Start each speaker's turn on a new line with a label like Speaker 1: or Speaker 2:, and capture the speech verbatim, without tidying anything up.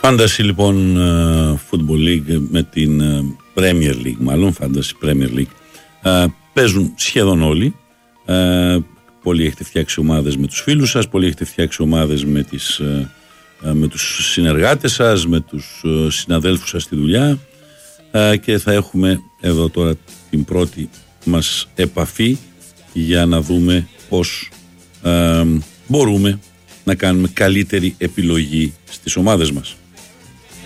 Speaker 1: Fantasy λοιπόν Football League με την Premier League, μάλλον Fantasy Premier League, παίζουν σχεδόν όλοι. Πολλοί έχετε φτιάξει ομάδες με τους φίλους σας, πολλοί έχετε φτιάξει ομάδες με, τις, με τους συνεργάτες σας, με τους συναδέλφους σας στη δουλειά, και θα έχουμε εδώ τώρα την πρώτη μας επαφή για να δούμε πώς μπορούμε να κάνουμε καλύτερη επιλογή στις ομάδες μας.